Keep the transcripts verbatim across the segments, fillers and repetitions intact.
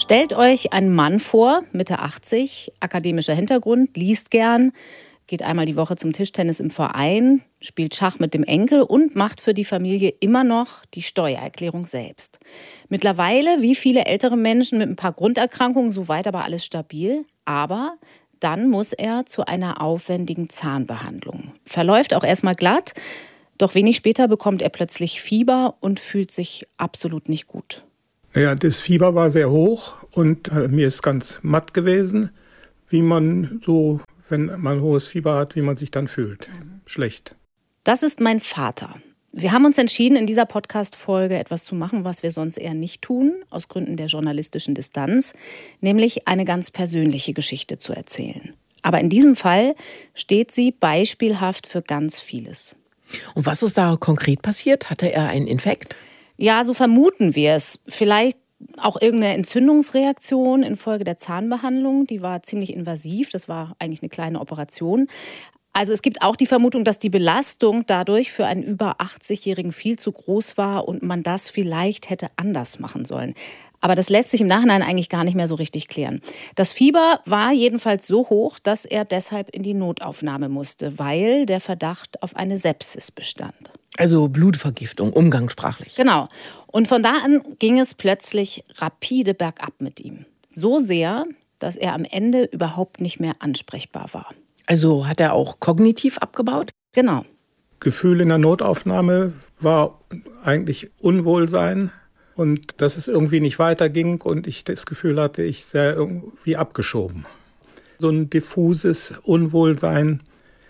Stellt euch einen Mann vor, Mitte achtzig, akademischer Hintergrund, liest gern, geht einmal die Woche zum Tischtennis im Verein, spielt Schach mit dem Enkel und macht für die Familie immer noch die Steuererklärung selbst. Mittlerweile, wie viele ältere Menschen, mit ein paar Grunderkrankungen, soweit aber alles stabil. Aber dann muss er zu einer aufwendigen Zahnbehandlung. Verläuft auch erstmal glatt, doch wenig später bekommt er plötzlich Fieber und fühlt sich absolut nicht gut. Ja, das Fieber war sehr hoch und äh, mir ist ganz matt gewesen, wie man so, wenn man hohes Fieber hat, wie man sich dann fühlt. Mhm. Schlecht. Das ist mein Vater. Wir haben uns entschieden, in dieser Podcast-Folge etwas zu machen, was wir sonst eher nicht tun, aus Gründen der journalistischen Distanz, nämlich eine ganz persönliche Geschichte zu erzählen. Aber in diesem Fall steht sie beispielhaft für ganz vieles. Und was ist da konkret passiert? Hatte er einen Infekt? Ja, so vermuten wir es. Vielleicht auch irgendeine Entzündungsreaktion infolge der Zahnbehandlung. Die war ziemlich invasiv. Das war eigentlich eine kleine Operation. Also es gibt auch die Vermutung, dass die Belastung dadurch für einen über achtzigjährigen viel zu groß war und man das vielleicht hätte anders machen sollen. Aber das lässt sich im Nachhinein eigentlich gar nicht mehr so richtig klären. Das Fieber war jedenfalls so hoch, dass er deshalb in die Notaufnahme musste, weil der Verdacht auf eine Sepsis bestand. Also Blutvergiftung, umgangssprachlich. Genau. Und von da an ging es plötzlich rapide bergab mit ihm. So sehr, dass er am Ende überhaupt nicht mehr ansprechbar war. Also hat er auch kognitiv abgebaut? Genau. Gefühl in der Notaufnahme war eigentlich Unwohlsein und dass es irgendwie nicht weiterging und ich das Gefühl hatte, ich sei irgendwie abgeschoben. So ein diffuses Unwohlsein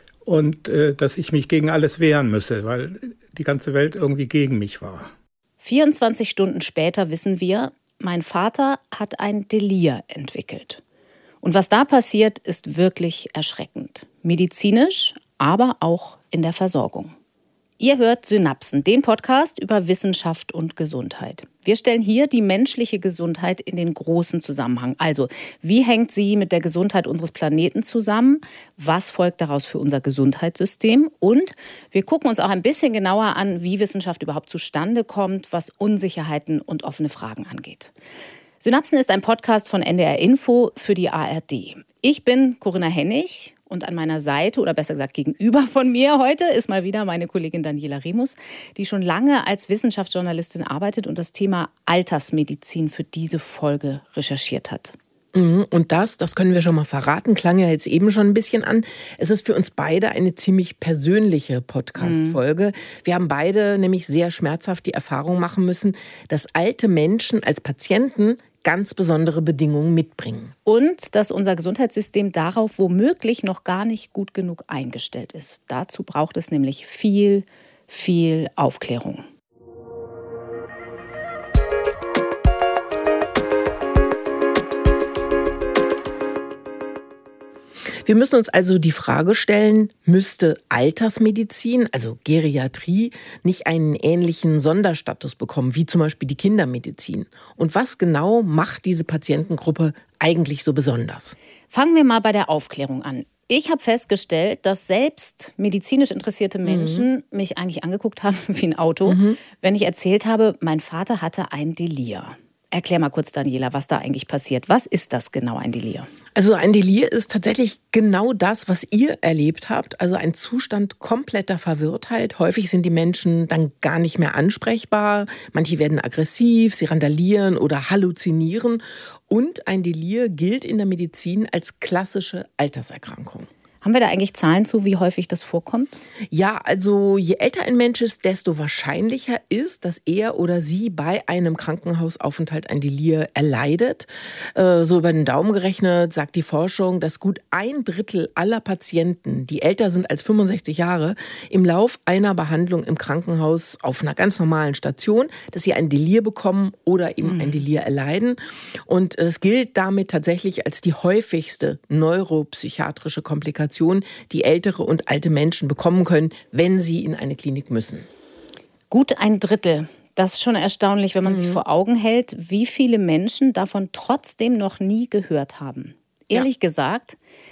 und äh, dass ich mich gegen alles wehren müsse, weil die ganze Welt irgendwie gegen mich war. vierundzwanzig Stunden später wissen wir, mein Vater hat ein Delir entwickelt. Und was da passiert, ist wirklich erschreckend. Medizinisch, aber auch in der Versorgung. Ihr hört Synapsen, den Podcast über Wissenschaft und Gesundheit. Wir stellen hier die menschliche Gesundheit in den großen Zusammenhang. Also, wie hängt sie mit der Gesundheit unseres Planeten zusammen? Was folgt daraus für unser Gesundheitssystem? Und wir gucken uns auch ein bisschen genauer an, wie Wissenschaft überhaupt zustande kommt, was Unsicherheiten und offene Fragen angeht. Synapsen ist ein Podcast von N D R Info für die A R D. Ich bin Corinna Hennig und an meiner Seite, oder besser gesagt gegenüber von mir heute, ist mal wieder meine Kollegin Daniela Remus, die schon lange als Wissenschaftsjournalistin arbeitet und das Thema Altersmedizin für diese Folge recherchiert hat. Und das, das können wir schon mal verraten, klang ja jetzt eben schon ein bisschen an. Es ist für uns beide eine ziemlich persönliche Podcast-Folge. Mhm. Wir haben beide nämlich sehr schmerzhaft die Erfahrung machen müssen, dass alte Menschen als Patienten ganz besondere Bedingungen mitbringen. Und dass unser Gesundheitssystem darauf womöglich noch gar nicht gut genug eingestellt ist. Dazu braucht es nämlich viel, viel Aufklärung. Wir müssen uns also die Frage stellen, müsste Altersmedizin, also Geriatrie, nicht einen ähnlichen Sonderstatus bekommen, wie zum Beispiel die Kindermedizin? Und was genau macht diese Patientengruppe eigentlich so besonders? Fangen wir mal bei der Aufklärung an. Ich habe festgestellt, dass selbst medizinisch interessierte Menschen mhm. mich eigentlich angeguckt haben wie ein Auto, mhm. wenn ich erzählt habe, mein Vater hatte ein Delir. Erklär mal kurz, Daniela, was da eigentlich passiert. Was ist das genau, ein Delir? Also ein Delir ist tatsächlich genau das, was ihr erlebt habt. Also ein Zustand kompletter Verwirrtheit. Häufig sind die Menschen dann gar nicht mehr ansprechbar. Manche werden aggressiv, sie randalieren oder halluzinieren. Und ein Delir gilt in der Medizin als klassische Alterserkrankung. Haben wir da eigentlich Zahlen zu, wie häufig das vorkommt? Ja, also je älter ein Mensch ist, desto wahrscheinlicher ist, dass er oder sie bei einem Krankenhausaufenthalt ein Delir erleidet. So über den Daumen gerechnet sagt die Forschung, dass gut ein Drittel aller Patienten, die älter sind als fünfundsechzig Jahre, im Lauf einer Behandlung im Krankenhaus auf einer ganz normalen Station, dass sie ein Delir bekommen oder eben mhm. ein Delir erleiden. Und es gilt damit tatsächlich als die häufigste neuropsychiatrische Komplikation, die ältere und alte Menschen bekommen können, wenn sie in eine Klinik müssen. Gut ein Drittel. Das ist schon erstaunlich, wenn man mhm. sich vor Augen hält, wie viele Menschen davon trotzdem noch nie gehört haben. Ehrlich ja. gesagt,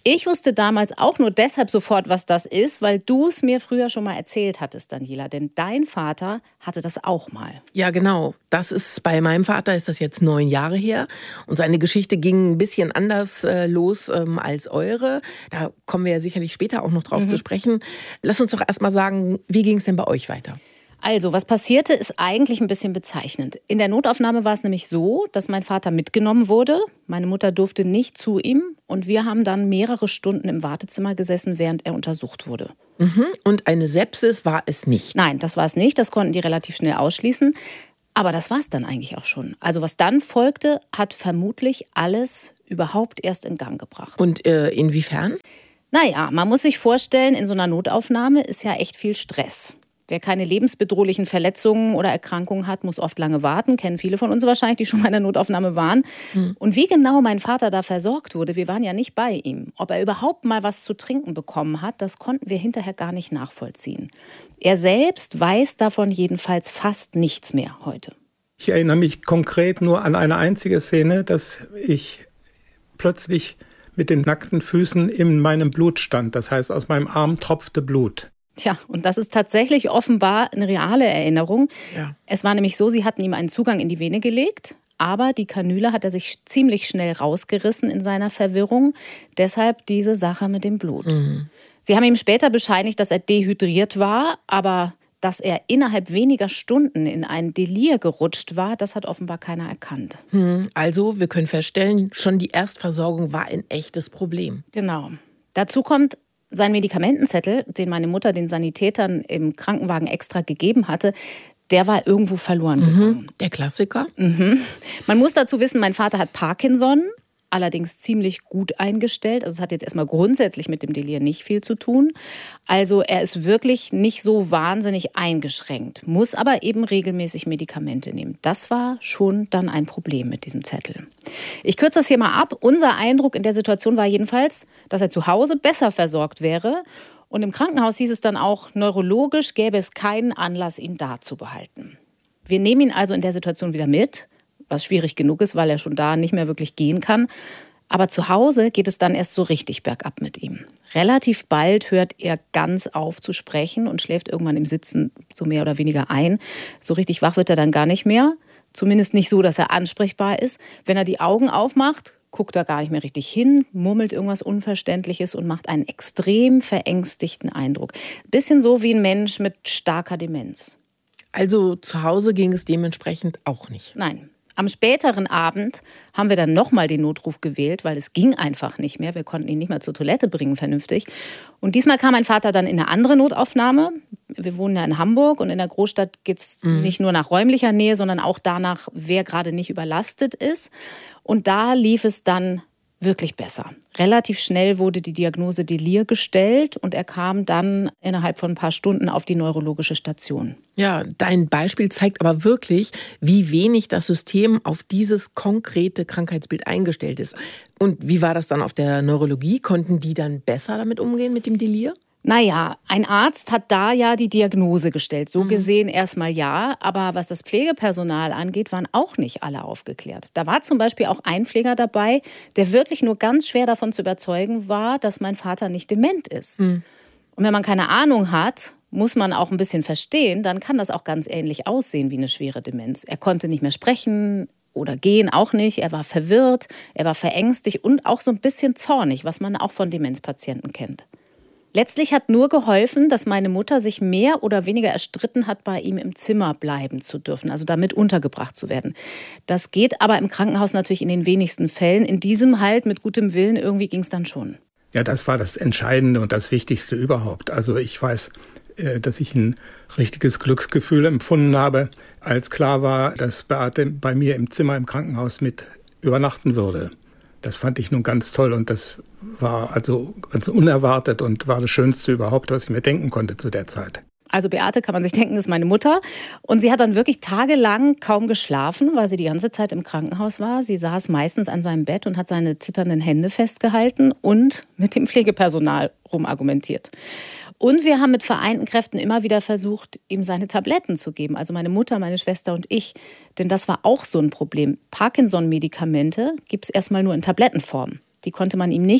Ich wusste damals auch nur deshalb sofort, was das ist, weil du es mir früher schon mal erzählt hattest, Daniela. Denn dein Vater hatte das auch mal. Ja, genau. Das ist bei meinem Vater ist das jetzt neun Jahre her. Und seine Geschichte ging ein bisschen anders äh, los ähm, als eure. Da kommen wir ja sicherlich später auch noch drauf mhm. zu sprechen. Lass uns doch erst mal sagen, wie ging es denn bei euch weiter? Also, was passierte, ist eigentlich ein bisschen bezeichnend. In der Notaufnahme war es nämlich so, dass mein Vater mitgenommen wurde. Meine Mutter durfte nicht zu ihm. Und wir haben dann mehrere Stunden im Wartezimmer gesessen, während er untersucht wurde. Mhm. Und eine Sepsis war es nicht? Nein, das war es nicht. Das konnten die relativ schnell ausschließen. Aber das war es dann eigentlich auch schon. Also was dann folgte, hat vermutlich alles überhaupt erst in Gang gebracht. Und äh, inwiefern? Naja, man muss sich vorstellen, in so einer Notaufnahme ist ja echt viel Stress. Wer keine lebensbedrohlichen Verletzungen oder Erkrankungen hat, muss oft lange warten. Kennen viele von uns wahrscheinlich, die schon mal in der Notaufnahme waren. Mhm. Und wie genau mein Vater da versorgt wurde, wir waren ja nicht bei ihm. Ob er überhaupt mal was zu trinken bekommen hat, das konnten wir hinterher gar nicht nachvollziehen. Er selbst weiß davon jedenfalls fast nichts mehr heute. Ich erinnere mich konkret nur an eine einzige Szene, dass ich plötzlich mit den nackten Füßen in meinem Blut stand. Das heißt, aus meinem Arm tropfte Blut. Tja, und das ist tatsächlich offenbar eine reale Erinnerung. Ja. Es war nämlich so, sie hatten ihm einen Zugang in die Vene gelegt, aber die Kanüle hat er sich ziemlich schnell rausgerissen in seiner Verwirrung. Deshalb diese Sache mit dem Blut. Mhm. Sie haben ihm später bescheinigt, dass er dehydriert war, aber dass er innerhalb weniger Stunden in ein Delir gerutscht war, das hat offenbar keiner erkannt. Mhm. Also, wir können feststellen, schon die Erstversorgung war ein echtes Problem. Genau. Dazu kommt, sein Medikamentenzettel, den meine Mutter den Sanitätern im Krankenwagen extra gegeben hatte, der war irgendwo verloren gegangen. Mhm, der Klassiker. Mhm. Man muss dazu wissen, mein Vater hat Parkinson, allerdings ziemlich gut eingestellt. Also es hat jetzt erstmal grundsätzlich mit dem Delir nicht viel zu tun. Also er ist wirklich nicht so wahnsinnig eingeschränkt, muss aber eben regelmäßig Medikamente nehmen. Das war schon dann ein Problem mit diesem Zettel. Ich kürze das hier mal ab. Unser Eindruck in der Situation war jedenfalls, dass er zu Hause besser versorgt wäre. Und im Krankenhaus hieß es dann auch, neurologisch gäbe es keinen Anlass, ihn da zu behalten. Wir nehmen ihn also in der Situation wieder mit, was schwierig genug ist, weil er schon da nicht mehr wirklich gehen kann. Aber zu Hause geht es dann erst so richtig bergab mit ihm. Relativ bald hört er ganz auf zu sprechen und schläft irgendwann im Sitzen so mehr oder weniger ein. So richtig wach wird er dann gar nicht mehr. Zumindest nicht so, dass er ansprechbar ist. Wenn er die Augen aufmacht, guckt er gar nicht mehr richtig hin, murmelt irgendwas Unverständliches und macht einen extrem verängstigten Eindruck. Bisschen so wie ein Mensch mit starker Demenz. Also zu Hause ging es dementsprechend auch nicht? Nein. Am späteren Abend haben wir dann nochmal den Notruf gewählt, weil es ging einfach nicht mehr. Wir konnten ihn nicht mehr zur Toilette bringen, vernünftig. Und diesmal kam mein Vater dann in eine andere Notaufnahme. Wir wohnen ja in Hamburg und in der Großstadt geht es mhm. nicht nur nach räumlicher Nähe, sondern auch danach, wer gerade nicht überlastet ist. Und da lief es dann wirklich besser. Relativ schnell wurde die Diagnose Delir gestellt und er kam dann innerhalb von ein paar Stunden auf die neurologische Station. Ja, dein Beispiel zeigt aber wirklich, wie wenig das System auf dieses konkrete Krankheitsbild eingestellt ist. Und wie war das dann auf der Neurologie? Konnten die dann besser damit umgehen mit dem Delir? Naja, ein Arzt hat da ja die Diagnose gestellt. So gesehen erstmal ja. Aber was das Pflegepersonal angeht, waren auch nicht alle aufgeklärt. Da war zum Beispiel auch ein Pfleger dabei, der wirklich nur ganz schwer davon zu überzeugen war, dass mein Vater nicht dement ist. Mhm. Und wenn man keine Ahnung hat, muss man auch ein bisschen verstehen, dann kann das auch ganz ähnlich aussehen wie eine schwere Demenz. Er konnte nicht mehr sprechen oder gehen, auch nicht. Er war verwirrt, er war verängstigt und auch so ein bisschen zornig, was man auch von Demenzpatienten kennt. Letztlich hat nur geholfen, dass meine Mutter sich mehr oder weniger erstritten hat, bei ihm im Zimmer bleiben zu dürfen, also damit untergebracht zu werden. Das geht aber im Krankenhaus natürlich in den wenigsten Fällen. In diesem halt mit gutem Willen, irgendwie ging es dann schon. Ja, das war das Entscheidende und das Wichtigste überhaupt. Also ich weiß, dass ich ein richtiges Glücksgefühl empfunden habe, als klar war, dass Beate bei mir im Zimmer im Krankenhaus mit übernachten würde. Das fand ich nun ganz toll und das war also ganz unerwartet und war das Schönste überhaupt, was ich mir denken konnte zu der Zeit. Also Beate, kann man sich denken, ist meine Mutter. Und sie hat dann wirklich tagelang kaum geschlafen, weil sie die ganze Zeit im Krankenhaus war. Sie saß meistens an seinem Bett und hat seine zitternden Hände festgehalten und mit dem Pflegepersonal rumargumentiert. Und wir haben mit vereinten Kräften immer wieder versucht, ihm seine Tabletten zu geben. Also meine Mutter, meine Schwester und ich. Denn das war auch so ein Problem. Parkinson-Medikamente gibt es erstmal nur in Tablettenform. Die konnte man ihm nicht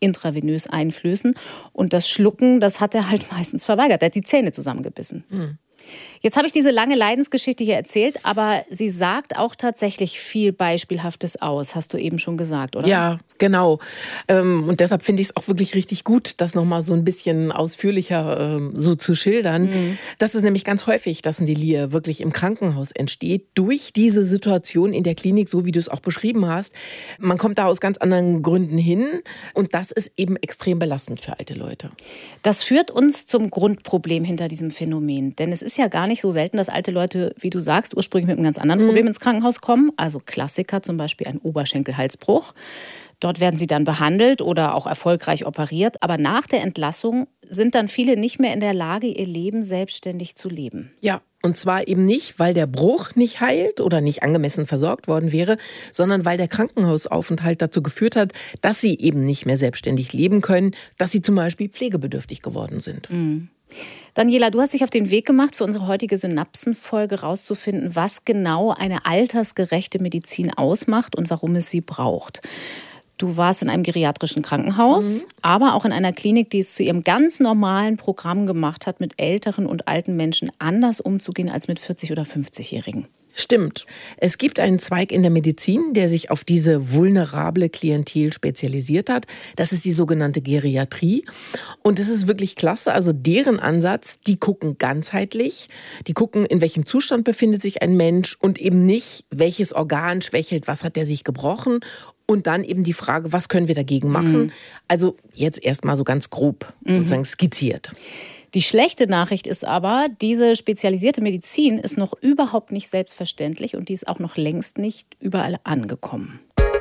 intravenös einflößen. Und das Schlucken, das hat er halt meistens verweigert. Er hat die Zähne zusammengebissen. Mhm. Jetzt habe ich diese lange Leidensgeschichte hier erzählt, aber sie sagt auch tatsächlich viel Beispielhaftes aus, hast du eben schon gesagt, oder? Ja, genau. Und deshalb finde ich es auch wirklich richtig gut, das nochmal so ein bisschen ausführlicher so zu schildern. Mhm. Das ist nämlich ganz häufig, dass ein Delir wirklich im Krankenhaus entsteht, durch diese Situation in der Klinik, so wie du es auch beschrieben hast. Man kommt da aus ganz anderen Gründen hin und das ist eben extrem belastend für alte Leute. Das führt uns zum Grundproblem hinter diesem Phänomen, denn es ist ja gar nicht so selten, dass alte Leute, wie du sagst, ursprünglich mit einem ganz anderen Problem ins Krankenhaus kommen. Also Klassiker, zum Beispiel ein Oberschenkelhalsbruch. Dort werden sie dann behandelt oder auch erfolgreich operiert. Aber nach der Entlassung sind dann viele nicht mehr in der Lage, ihr Leben selbstständig zu leben. Ja. Und zwar eben nicht, weil der Bruch nicht heilt oder nicht angemessen versorgt worden wäre, sondern weil der Krankenhausaufenthalt dazu geführt hat, dass sie eben nicht mehr selbstständig leben können, dass sie zum Beispiel pflegebedürftig geworden sind. Mhm. Daniela, du hast dich auf den Weg gemacht, für unsere heutige Synapsenfolge rauszufinden, was genau eine altersgerechte Medizin ausmacht und warum es sie braucht. Du warst in einem geriatrischen Krankenhaus, mhm. aber auch in einer Klinik, die es zu ihrem ganz normalen Programm gemacht hat, mit älteren und alten Menschen anders umzugehen als mit vierzig- oder fünfzigjährigen. Stimmt. Es gibt einen Zweig in der Medizin, der sich auf diese vulnerable Klientel spezialisiert hat. Das ist die sogenannte Geriatrie. Und es ist wirklich klasse. Also deren Ansatz, die gucken ganzheitlich. Die gucken, in welchem Zustand befindet sich ein Mensch und eben nicht, welches Organ schwächelt, was hat der sich gebrochen. Und dann eben die Frage, was können wir dagegen machen? Mhm. Also jetzt erstmal so ganz grob sozusagen mhm. skizziert. Die schlechte Nachricht ist aber, diese spezialisierte Medizin ist noch überhaupt nicht selbstverständlich und die ist auch noch längst nicht überall angekommen.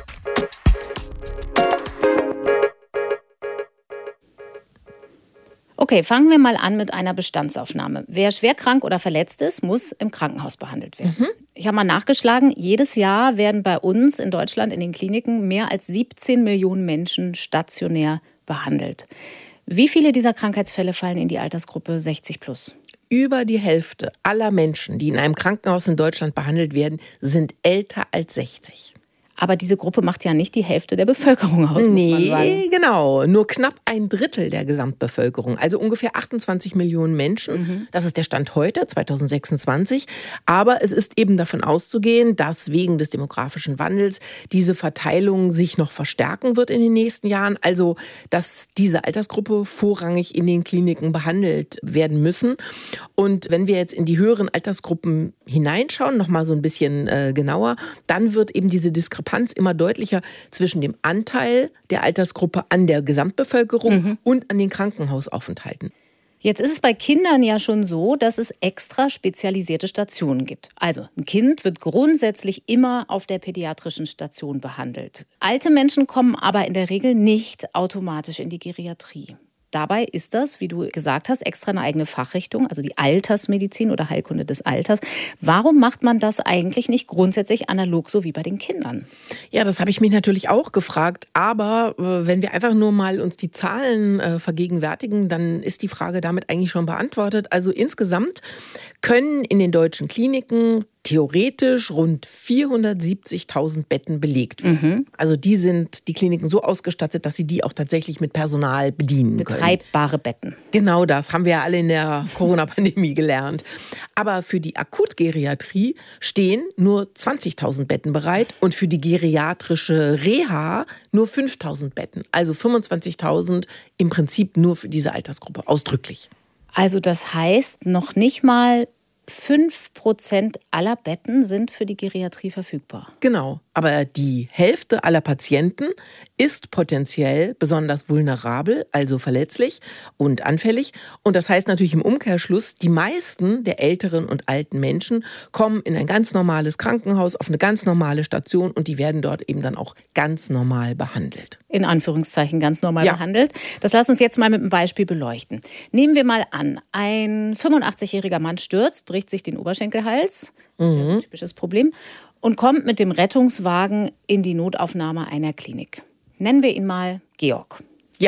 Okay, fangen wir mal an mit einer Bestandsaufnahme. Wer schwer krank oder verletzt ist, muss im Krankenhaus behandelt werden. Mhm. Ich habe mal nachgeschlagen, jedes Jahr werden bei uns in Deutschland in den Kliniken mehr als siebzehn Millionen Menschen stationär behandelt. Wie viele dieser Krankheitsfälle fallen in die Altersgruppe sechzig plus? Über die Hälfte aller Menschen, die in einem Krankenhaus in Deutschland behandelt werden, sind älter als sechzig. Aber diese Gruppe macht ja nicht die Hälfte der Bevölkerung aus, muss nee, man sagen. Nee, genau. Nur knapp ein Drittel der Gesamtbevölkerung, also ungefähr achtundzwanzig Millionen Menschen. Mhm. Das ist der Stand heute, zwanzig sechsundzwanzig. Aber es ist eben davon auszugehen, dass wegen des demografischen Wandels diese Verteilung sich noch verstärken wird in den nächsten Jahren. Also, dass diese Altersgruppe vorrangig in den Kliniken behandelt werden müssen. Und wenn wir jetzt in die höheren Altersgruppen hineinschauen, noch mal so ein bisschen äh, genauer, dann wird eben diese Diskrepanz immer deutlicher zwischen dem Anteil der Altersgruppe an der Gesamtbevölkerung mhm. und an den Krankenhausaufenthalten. Jetzt ist es bei Kindern ja schon so, dass es extra spezialisierte Stationen gibt. Also ein Kind wird grundsätzlich immer auf der pädiatrischen Station behandelt. Alte Menschen kommen aber in der Regel nicht automatisch in die Geriatrie. Dabei ist das, wie du gesagt hast, extra eine eigene Fachrichtung, also die Altersmedizin oder Heilkunde des Alters. Warum macht man das eigentlich nicht grundsätzlich analog, so wie bei den Kindern? Ja, das habe ich mich natürlich auch gefragt. Aber äh, wenn wir einfach nur mal uns die Zahlen äh, vergegenwärtigen, dann ist die Frage damit eigentlich schon beantwortet. Also insgesamt können in den deutschen Kliniken theoretisch rund vierhundertsiebzigtausend Betten belegt werden. Mhm. Also die sind die Kliniken so ausgestattet, dass sie die auch tatsächlich mit Personal bedienen können. Betreibbare Betten. Genau das haben wir ja alle in der Corona-Pandemie gelernt. Aber für die Akutgeriatrie stehen nur zwanzigtausend Betten bereit und für die geriatrische Reha nur fünftausend Betten. Also fünfundzwanzigtausend im Prinzip nur für diese Altersgruppe, ausdrücklich. Also das heißt, noch nicht mal fünf Prozent aller Betten sind für die Geriatrie verfügbar. Genau, aber die Hälfte aller Patienten ist potenziell besonders vulnerabel, also verletzlich und anfällig. Und das heißt natürlich im Umkehrschluss, die meisten der älteren und alten Menschen kommen in ein ganz normales Krankenhaus, auf eine ganz normale Station und die werden dort eben dann auch ganz normal behandelt. In Anführungszeichen ganz normal ja. behandelt. Das lass uns jetzt mal mit einem Beispiel beleuchten. Nehmen wir mal an, ein fünfundachtzigjähriger Mann stürzt, bricht sich den Oberschenkelhals, das ist ja so ein typisches Problem, und kommt mit dem Rettungswagen in die Notaufnahme einer Klinik. Nennen wir ihn mal Georg. Ja,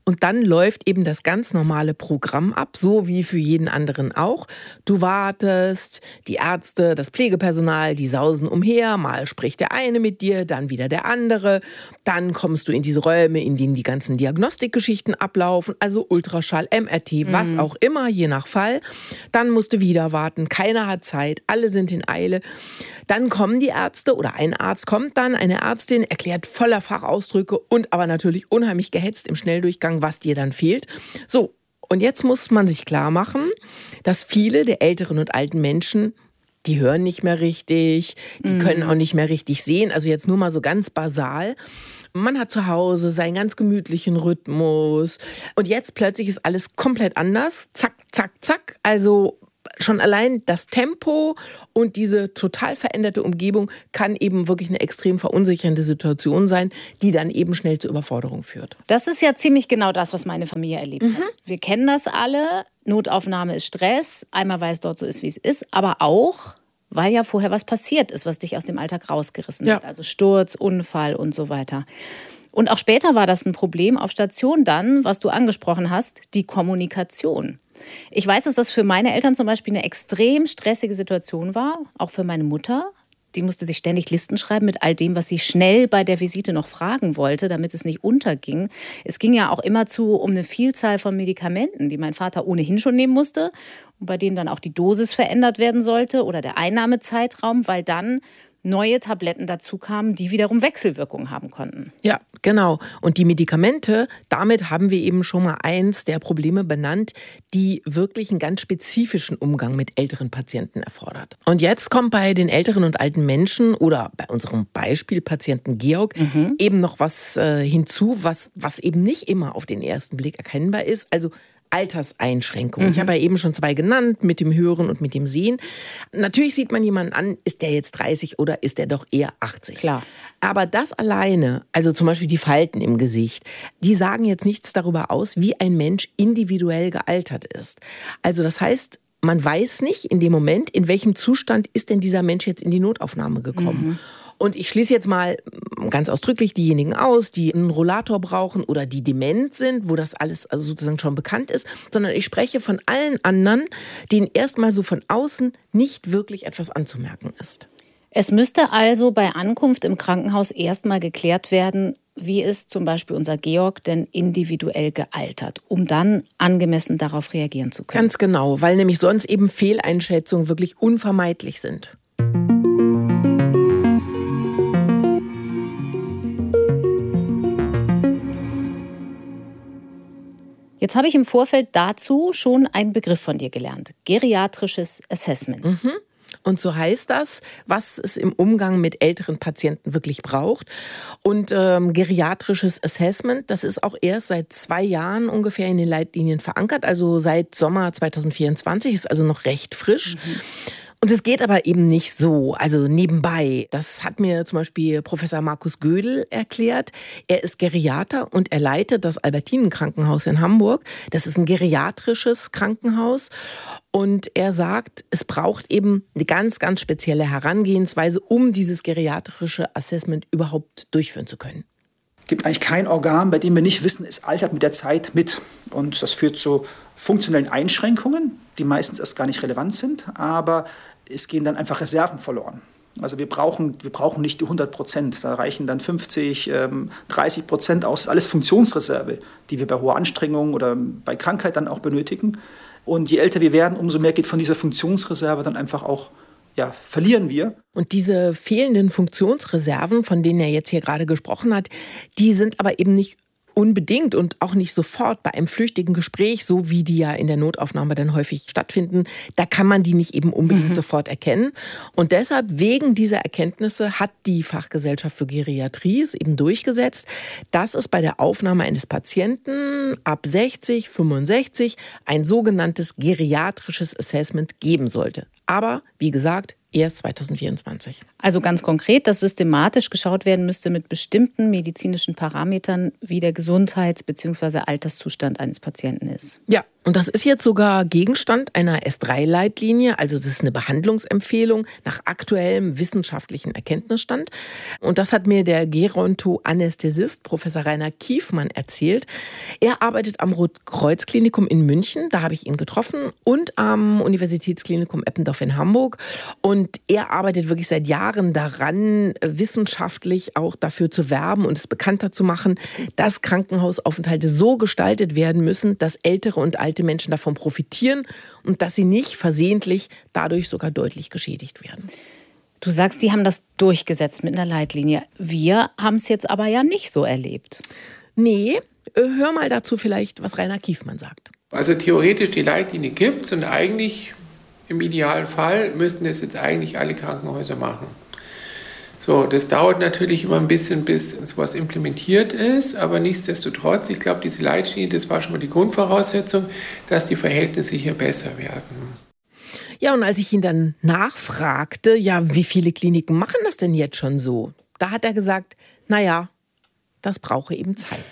Und dann läuft eben das ganz normale Programm ab, so wie für jeden anderen auch. Du wartest, die Ärzte, das Pflegepersonal, die sausen umher, mal spricht der eine mit dir, dann wieder der andere. Dann kommst du in diese Räume, in denen die ganzen Diagnostikgeschichten ablaufen, also Ultraschall, M R T, mhm. was auch immer, je nach Fall. Dann musst du wieder warten, keiner hat Zeit, alle sind in Eile. Dann kommen die Ärzte oder ein Arzt kommt dann, eine Ärztin erklärt voller Fachausdrücke und aber natürlich unheimlich gehetzt im Schnelldurchgang, was dir dann fehlt. So, und jetzt muss man sich klar machen, dass viele der älteren und alten Menschen, die hören nicht mehr richtig, die mhm. können auch nicht mehr richtig sehen, also jetzt nur mal so ganz basal. Man hat zu Hause seinen ganz gemütlichen Rhythmus und jetzt plötzlich ist alles komplett anders. Zack, zack, zack. Also schon allein das Tempo und diese total veränderte Umgebung kann eben wirklich eine extrem verunsichernde Situation sein, die dann eben schnell zur Überforderung führt. Das ist ja ziemlich genau das, was meine Familie erlebt mhm. hat. Wir kennen das alle. Notaufnahme ist Stress. Einmal, weil es dort so ist, wie es ist. Aber auch, weil ja vorher was passiert ist, was dich aus dem Alltag rausgerissen ja. hat. Also Sturz, Unfall und so weiter. Und auch später war das ein Problem auf Station dann, was du angesprochen hast, die Kommunikation. Ich weiß, dass das für meine Eltern zum Beispiel eine extrem stressige Situation war, auch für meine Mutter. Die musste sich ständig Listen schreiben mit all dem, was sie schnell bei der Visite noch fragen wollte, damit es nicht unterging. Es ging ja auch immerzu um eine Vielzahl von Medikamenten, die mein Vater ohnehin schon nehmen musste und bei denen dann auch die Dosis verändert werden sollte oder der Einnahmezeitraum, weil dann neue Tabletten dazu kamen, die wiederum Wechselwirkungen haben konnten. Ja, genau. Und die Medikamente, damit haben wir eben schon mal eins der Probleme benannt, die wirklich einen ganz spezifischen Umgang mit älteren Patienten erfordert. Und jetzt kommt bei den älteren und alten Menschen oder bei unserem Beispielpatienten Georg mhm. eben noch was äh, hinzu, was, was eben nicht immer auf den ersten Blick erkennbar ist. Also Alterseinschränkungen. Mhm. Ich habe ja eben schon zwei genannt, mit dem Hören und mit dem Sehen. Natürlich sieht man jemanden an, ist der jetzt dreißig oder ist der doch eher achtzig? Klar. Aber das alleine, also zum Beispiel die Falten im Gesicht, die sagen jetzt nichts darüber aus, wie ein Mensch individuell gealtert ist. Also das heißt, man weiß nicht in dem Moment, in welchem Zustand ist denn dieser Mensch jetzt in die Notaufnahme gekommen. Mhm. Und ich schließe jetzt mal ganz ausdrücklich diejenigen aus, die einen Rollator brauchen oder die dement sind, wo das alles also sozusagen schon bekannt ist, sondern ich spreche von allen anderen, denen erstmal so von außen nicht wirklich etwas anzumerken ist. Es müsste also bei Ankunft im Krankenhaus erstmal geklärt werden, wie ist zum Beispiel unser Georg denn individuell gealtert, um dann angemessen darauf reagieren zu können. Ganz genau, weil nämlich sonst eben Fehleinschätzungen wirklich unvermeidlich sind. Jetzt habe ich im Vorfeld dazu schon einen Begriff von dir gelernt. Geriatrisches Assessment. Mhm. Und so heißt das, was es im Umgang mit älteren Patienten wirklich braucht. Und ähm, geriatrisches Assessment, das ist auch erst seit zwei Jahren ungefähr in den Leitlinien verankert. Also seit Sommer zwanzig vierundzwanzig, ist also noch recht frisch. Mhm. Und es geht aber eben nicht so, also nebenbei. Das hat mir zum Beispiel Professor Markus Gödel erklärt. Er ist Geriater und er leitet das Albertinen-Krankenhaus in Hamburg. Das ist ein geriatrisches Krankenhaus. Und er sagt, es braucht eben eine ganz, ganz spezielle Herangehensweise, um dieses geriatrische Assessment überhaupt durchführen zu können. Es gibt eigentlich kein Organ, bei dem wir nicht wissen, es altert mit der Zeit mit. Und das führt zu funktionellen Einschränkungen, die meistens erst gar nicht relevant sind, aber es gehen dann einfach Reserven verloren. Also wir brauchen, wir brauchen nicht die hundert Prozent, da reichen dann fünfzig, dreißig Prozent aus. Das ist alles Funktionsreserve, die wir bei hoher Anstrengung oder bei Krankheit dann auch benötigen. Und je älter wir werden, umso mehr geht von dieser Funktionsreserve dann einfach auch, ja, verlieren wir. Und diese fehlenden Funktionsreserven, von denen er jetzt hier gerade gesprochen hat, die sind aber eben nicht unbedingt und auch nicht sofort bei einem flüchtigen Gespräch, so wie die ja in der Notaufnahme dann häufig stattfinden, da kann man die nicht eben unbedingt mhm. sofort erkennen. Und deshalb, wegen dieser Erkenntnisse, hat die Fachgesellschaft für Geriatrie es eben durchgesetzt, dass es bei der Aufnahme eines Patienten ab sechzig, fünfundsechzig ein sogenanntes geriatrisches Assessment geben sollte. Aber, wie gesagt, erst zwanzig vierundzwanzig. Also ganz konkret, dass systematisch geschaut werden müsste mit bestimmten medizinischen Parametern, wie der Gesundheits- bzw. Alterszustand eines Patienten ist. Ja, Und das ist jetzt sogar Gegenstand einer S drei Leitlinie, also das ist eine Behandlungsempfehlung nach aktuellem wissenschaftlichen Erkenntnisstand. Und das hat mir der Gerontoanästhesist Professor Rainer Kiefmann erzählt. Er arbeitet am Rotkreuz-Klinikum in München, da habe ich ihn getroffen, und am Universitätsklinikum Eppendorf in Hamburg. Und er arbeitet wirklich seit Jahren daran, wissenschaftlich auch dafür zu werben und es bekannter zu machen, dass Krankenhausaufenthalte so gestaltet werden müssen, dass ältere und alte Menschen davon profitieren und dass sie nicht versehentlich dadurch sogar deutlich geschädigt werden. Du sagst, die haben das durchgesetzt mit einer Leitlinie. Wir haben es jetzt aber ja nicht so erlebt. Nee, hör mal dazu vielleicht, was Rainer Kiefmann sagt. Also theoretisch die Leitlinie gibt es und eigentlich im idealen Fall müssten das jetzt eigentlich alle Krankenhäuser machen. So, das dauert natürlich immer ein bisschen, bis sowas implementiert ist, aber nichtsdestotrotz, ich glaube, diese Leitlinie, das war schon mal die Grundvoraussetzung, dass die Verhältnisse hier besser werden. Ja, und als ich ihn dann nachfragte, ja, wie viele Kliniken machen das denn jetzt schon so? Da hat er gesagt, naja, das brauche eben Zeit.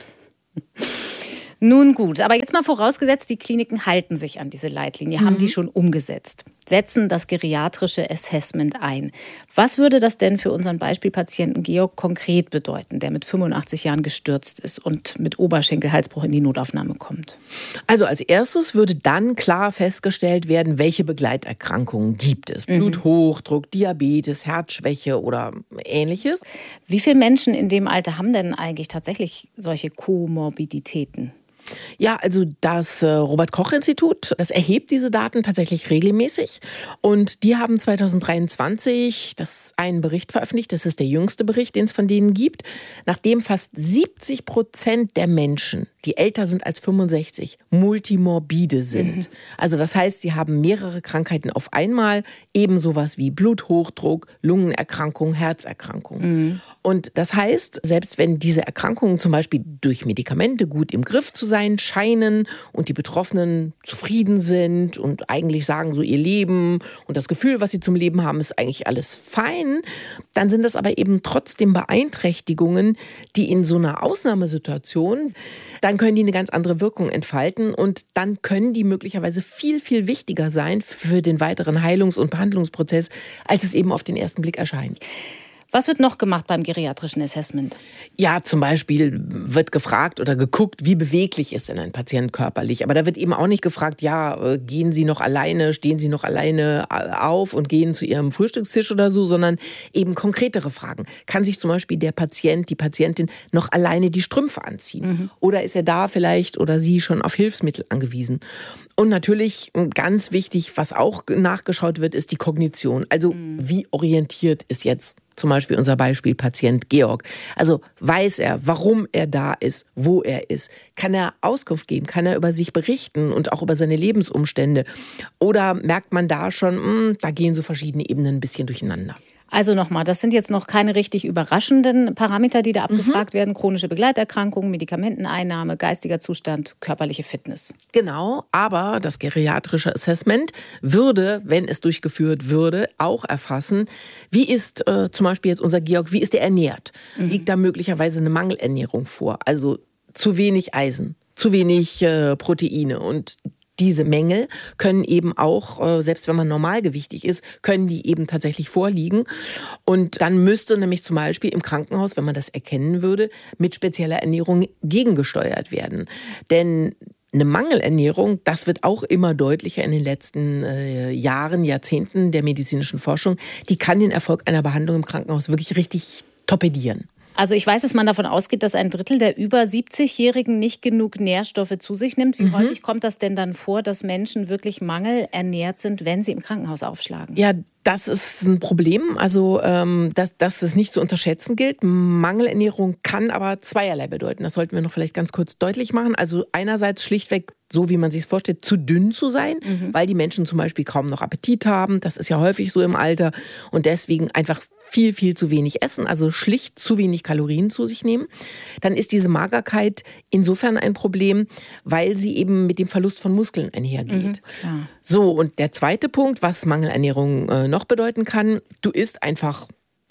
Nun gut, aber jetzt mal vorausgesetzt, die Kliniken halten sich an diese Leitlinie, mhm. haben die schon umgesetzt, setzen das geriatrische Assessment ein. Was würde das denn für unseren Beispielpatienten Georg konkret bedeuten, der mit fünfundachtzig Jahren gestürzt ist und mit Oberschenkelhalsbruch in die Notaufnahme kommt? Also als erstes würde dann klar festgestellt werden, welche Begleiterkrankungen gibt es. Mhm. Bluthochdruck, Diabetes, Herzschwäche oder Ähnliches. Wie viele Menschen in dem Alter haben denn eigentlich tatsächlich solche Komorbiditäten? Ja, also das äh, Robert-Koch-Institut, das erhebt diese Daten tatsächlich regelmäßig. Und die haben zwanzig dreiundzwanzig das einen Bericht veröffentlicht, das ist der jüngste Bericht, den es von denen gibt, nachdem fast siebzig Prozent der Menschen, die älter sind als fünfundsechzig, multimorbide sind. Mhm. Also das heißt, sie haben mehrere Krankheiten auf einmal, eben sowas wie Bluthochdruck, Lungenerkrankung, Herzerkrankung. Mhm. Und das heißt, selbst wenn diese Erkrankungen zum Beispiel durch Medikamente gut im Griff zu sein scheinen und die Betroffenen zufrieden sind und eigentlich sagen, so ihr Leben und das Gefühl, was sie zum Leben haben, ist eigentlich alles fein, dann sind das aber eben trotzdem Beeinträchtigungen, die in so einer Ausnahmesituation, dann können die eine ganz andere Wirkung entfalten und dann können die möglicherweise viel, viel wichtiger sein für den weiteren Heilungs- und Behandlungsprozess, als es eben auf den ersten Blick erscheint. Was wird noch gemacht beim geriatrischen Assessment? Ja, zum Beispiel wird gefragt oder geguckt, wie beweglich ist denn ein Patient körperlich. Aber da wird eben auch nicht gefragt, ja, gehen Sie noch alleine, stehen Sie noch alleine auf und gehen zu Ihrem Frühstückstisch oder so, sondern eben konkretere Fragen. Kann sich zum Beispiel der Patient, die Patientin noch alleine die Strümpfe anziehen? Mhm. Oder ist er da vielleicht oder sie schon auf Hilfsmittel angewiesen? Und natürlich ganz wichtig, was auch nachgeschaut wird, ist die Kognition. Also mhm. wie orientiert ist jetzt zum Beispiel unser Beispiel Patient Georg. Also weiß er, warum er da ist, wo er ist? Kann er Auskunft geben? Kann er über sich berichten und auch über seine Lebensumstände? Oder merkt man da schon, mh, da gehen so verschiedene Ebenen ein bisschen durcheinander? Also nochmal, das sind jetzt noch keine richtig überraschenden Parameter, die da abgefragt mhm. werden. Chronische Begleiterkrankungen, Medikamenteneinnahme, geistiger Zustand, körperliche Fitness. Genau, aber das geriatrische Assessment würde, wenn es durchgeführt würde, auch erfassen, wie ist äh, zum Beispiel jetzt unser Georg, wie ist der ernährt? Mhm. Liegt da möglicherweise eine Mangelernährung vor? Also zu wenig Eisen, zu wenig äh, Proteine und diese Mängel können eben auch, selbst wenn man normalgewichtig ist, können die eben tatsächlich vorliegen. Und dann müsste nämlich zum Beispiel im Krankenhaus, wenn man das erkennen würde, mit spezieller Ernährung gegengesteuert werden. Denn eine Mangelernährung, das wird auch immer deutlicher in den letzten äh, Jahren, Jahrzehnten der medizinischen Forschung, die kann den Erfolg einer Behandlung im Krankenhaus wirklich richtig torpedieren. Also ich weiß, dass man davon ausgeht, dass ein Drittel der über siebzigjährigen nicht genug Nährstoffe zu sich nimmt. Wie mhm. häufig kommt das denn dann vor, dass Menschen wirklich mangelernährt sind, wenn sie im Krankenhaus aufschlagen? Ja, das ist ein Problem, also ähm, dass, dass es nicht zu unterschätzen gilt. Mangelernährung kann aber zweierlei bedeuten. Das sollten wir noch vielleicht ganz kurz deutlich machen. Also einerseits schlichtweg, so wie man sich es vorstellt, zu dünn zu sein, mhm. weil die Menschen zum Beispiel kaum noch Appetit haben. Das ist ja häufig so im Alter und deswegen einfach viel, viel zu wenig essen, also schlicht zu wenig Kalorien zu sich nehmen. Dann ist diese Magerkeit insofern ein Problem, weil sie eben mit dem Verlust von Muskeln einhergeht. Mhm, so, und der zweite Punkt, was Mangelernährung äh, noch bedeuten kann, du isst einfach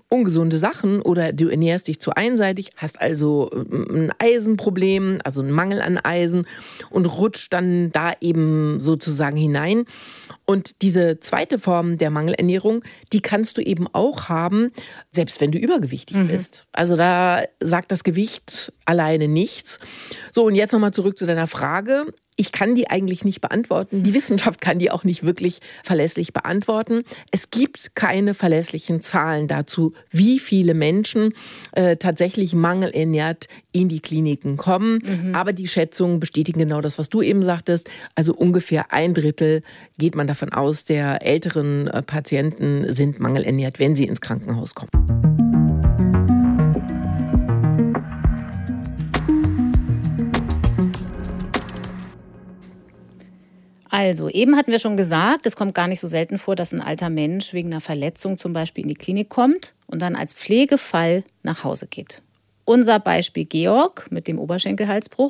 ungesunde Sachen oder du ernährst dich zu einseitig, hast also ein Eisenproblem, also einen Mangel an Eisen und rutscht dann da eben sozusagen hinein. Und diese zweite Form der Mangelernährung, die kannst du eben auch haben, selbst wenn du übergewichtig mhm. bist. Also da sagt das Gewicht alleine nichts. So, und jetzt nochmal zurück zu deiner Frage. Ich kann die eigentlich nicht beantworten. Die Wissenschaft kann die auch nicht wirklich verlässlich beantworten. Es gibt keine verlässlichen Zahlen dazu, wie viele Menschen äh, tatsächlich mangelernährt in die Kliniken kommen. Mhm. Aber die Schätzungen bestätigen genau das, was du eben sagtest. Also ungefähr ein Drittel geht man davon aus, der älteren äh, Patienten sind mangelernährt, wenn sie ins Krankenhaus kommen. Also, eben hatten wir schon gesagt, es kommt gar nicht so selten vor, dass ein alter Mensch wegen einer Verletzung zum Beispiel in die Klinik kommt und dann als Pflegefall nach Hause geht. Unser Beispiel Georg mit dem Oberschenkelhalsbruch,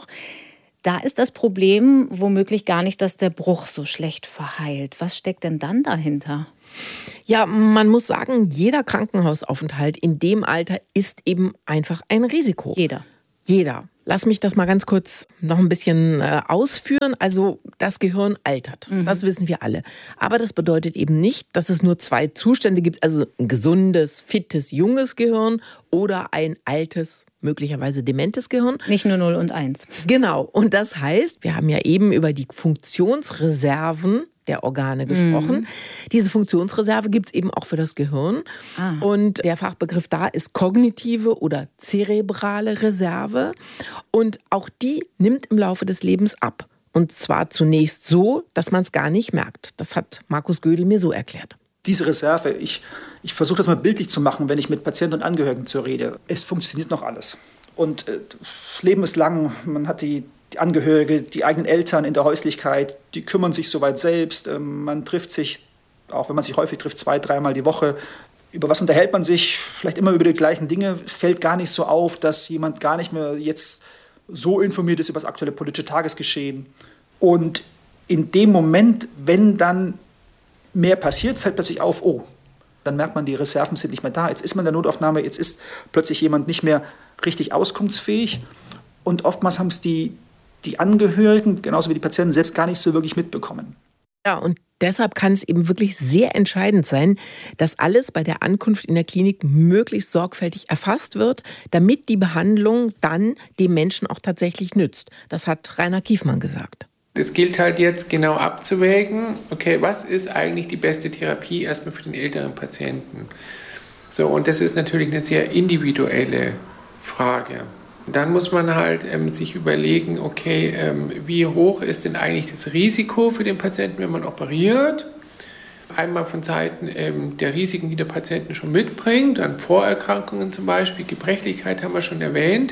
da ist das Problem womöglich gar nicht, dass der Bruch so schlecht verheilt. Was steckt denn dann dahinter? Ja, man muss sagen, jeder Krankenhausaufenthalt in dem Alter ist eben einfach ein Risiko. Jeder. Jeder. Lass mich das mal ganz kurz noch ein bisschen äh, ausführen. Also das Gehirn altert, mhm. das wissen wir alle. Aber das bedeutet eben nicht, dass es nur zwei Zustände gibt, also ein gesundes, fittes, junges Gehirn oder ein altes, möglicherweise dementes Gehirn. Nicht nur null und eins. Genau. Und das heißt, wir haben ja eben über die Funktionsreserven der Organe gesprochen. Mhm. Diese Funktionsreserve gibt es eben auch für das Gehirn. Ah. Und der Fachbegriff da ist kognitive oder zerebrale Reserve. Und auch die nimmt im Laufe des Lebens ab. Und zwar zunächst so, dass man es gar nicht merkt. Das hat Markus Gödel mir so erklärt. Diese Reserve, ich, ich versuche das mal bildlich zu machen, wenn ich mit Patienten und Angehörigen zu rede. Es funktioniert noch alles. Und äh, das Leben ist lang, man hat die Die Angehörige, die eigenen Eltern in der Häuslichkeit, die kümmern sich soweit selbst. Man trifft sich, auch wenn man sich häufig trifft, zwei, dreimal die Woche. Über was unterhält man sich? Vielleicht immer über die gleichen Dinge. Fällt gar nicht so auf, dass jemand gar nicht mehr jetzt so informiert ist über das aktuelle politische Tagesgeschehen. Und in dem Moment, wenn dann mehr passiert, fällt plötzlich auf, oh, dann merkt man, die Reserven sind nicht mehr da. Jetzt ist man in der Notaufnahme, jetzt ist plötzlich jemand nicht mehr richtig auskunftsfähig. Und oftmals haben es die die Angehörigen, genauso wie die Patienten selbst, gar nicht so wirklich mitbekommen. Ja, und deshalb kann es eben wirklich sehr entscheidend sein, dass alles bei der Ankunft in der Klinik möglichst sorgfältig erfasst wird, damit die Behandlung dann dem Menschen auch tatsächlich nützt. Das hat Rainer Kiefmann gesagt. Es gilt halt jetzt genau abzuwägen, okay, was ist eigentlich die beste Therapie erstmal für den älteren Patienten? So, und das ist natürlich eine sehr individuelle Frage. Dann muss man halt ähm, sich überlegen, okay, ähm, wie hoch ist denn eigentlich das Risiko für den Patienten, wenn man operiert? Einmal von Seiten ähm, der Risiken, die der Patient schon mitbringt, dann Vorerkrankungen zum Beispiel, Gebrechlichkeit haben wir schon erwähnt.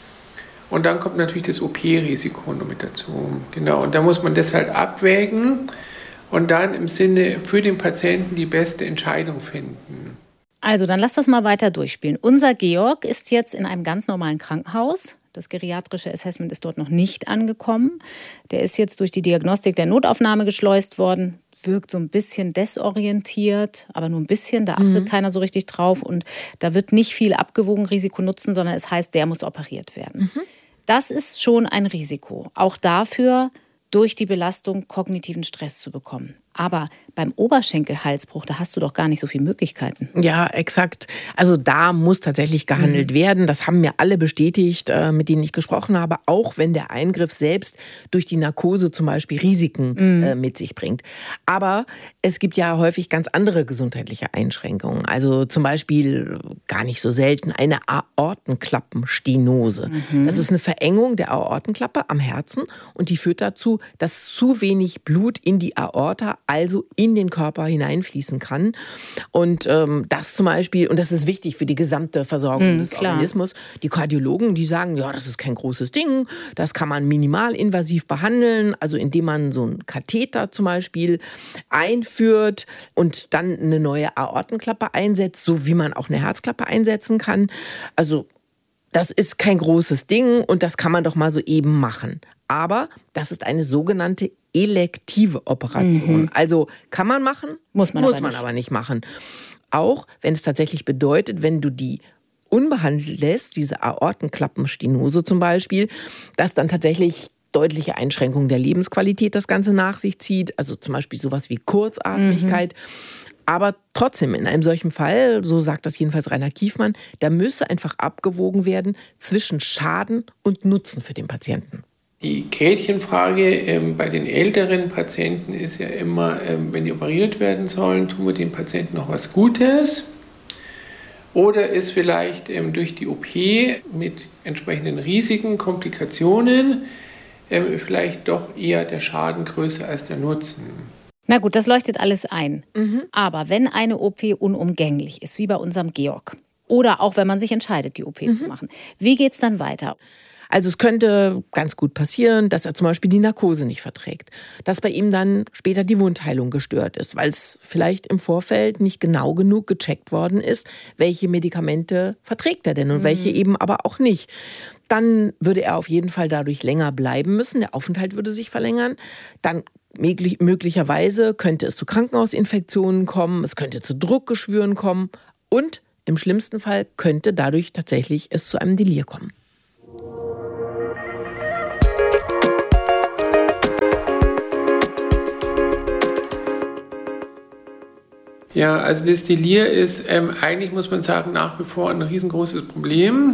Und dann kommt natürlich das O P-Risiko noch mit dazu. Genau, und da muss man das halt abwägen und dann im Sinne für den Patienten die beste Entscheidung finden. Also, dann lass das mal weiter durchspielen. Unser Georg ist jetzt in einem ganz normalen Krankenhaus. Das geriatrische Assessment ist dort noch nicht angekommen. Der ist jetzt durch die Diagnostik der Notaufnahme geschleust worden. Wirkt so ein bisschen desorientiert, aber nur ein bisschen. Da achtet mhm. keiner so richtig drauf. Und da wird nicht viel abgewogen, Risiko-Nutzen, sondern es heißt, der muss operiert werden. Mhm. Das ist schon ein Risiko. Auch dafür, durch die Belastung kognitiven Stress zu bekommen. Aber beim Oberschenkelhalsbruch, da hast du doch gar nicht so viele Möglichkeiten. Ja, exakt. Also da muss tatsächlich gehandelt mhm. werden. Das haben mir alle bestätigt, mit denen ich gesprochen habe, auch wenn der Eingriff selbst durch die Narkose zum Beispiel Risiken mhm. äh, mit sich bringt. Aber es gibt ja häufig ganz andere gesundheitliche Einschränkungen. Also zum Beispiel gar nicht so selten eine Aortenklappenstenose. Mhm. Das ist eine Verengung der Aortenklappe am Herzen und die führt dazu, dass zu wenig Blut in die Aorta, also in den Körper hineinfließen kann. Und ähm, das zum Beispiel, und das ist wichtig für die gesamte Versorgung mm, des klar. Organismus, die Kardiologen, die sagen, ja, das ist kein großes Ding, das kann man minimalinvasiv behandeln, also indem man so einen Katheter zum Beispiel einführt und dann eine neue Aortenklappe einsetzt, so wie man auch eine Herzklappe einsetzen kann. Also das ist kein großes Ding und das kann man doch mal so eben machen. Aber das ist eine sogenannte elektive Operation. Mhm. Also kann man machen, muss man, muss aber, man nicht. aber nicht machen. auch wenn es tatsächlich bedeutet, wenn du die unbehandelt lässt, diese Aortenklappenstenose zum Beispiel, dass dann tatsächlich deutliche Einschränkungen der Lebensqualität das Ganze nach sich zieht, also zum Beispiel sowas wie Kurzatmigkeit. Mhm. Aber trotzdem, in einem solchen Fall, so sagt das jedenfalls Rainer Kiefmann, da müsse einfach abgewogen werden zwischen Schaden und Nutzen für den Patienten. Die Gretchenfrage ähm, bei den älteren Patienten ist ja immer, ähm, wenn die operiert werden sollen, tun wir dem Patienten noch was Gutes? Oder ist vielleicht ähm, durch die O P mit entsprechenden Risiken, Komplikationen ähm, vielleicht doch eher der Schaden größer als der Nutzen? Na gut, das leuchtet alles ein. Mhm. Aber wenn eine O P unumgänglich ist, wie bei unserem Georg, oder auch wenn man sich entscheidet, die O P mhm. zu machen, wie geht es dann weiter? Also es könnte ganz gut passieren, dass er zum Beispiel die Narkose nicht verträgt, dass bei ihm dann später die Wundheilung gestört ist, weil es vielleicht im Vorfeld nicht genau genug gecheckt worden ist, welche Medikamente verträgt er denn und mhm. welche eben aber auch nicht. Dann würde er auf jeden Fall dadurch länger bleiben müssen, der Aufenthalt würde sich verlängern, dann möglich, möglicherweise könnte es zu Krankenhausinfektionen kommen, es könnte zu Druckgeschwüren kommen und im schlimmsten Fall könnte dadurch tatsächlich es zu einem Delir kommen. Ja, also das Delir ist ähm, eigentlich, muss man sagen, nach wie vor ein riesengroßes Problem.